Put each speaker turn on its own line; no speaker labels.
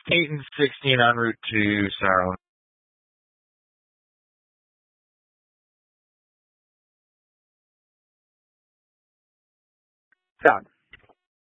8 and 16 on Route 2, Sarah.
Done.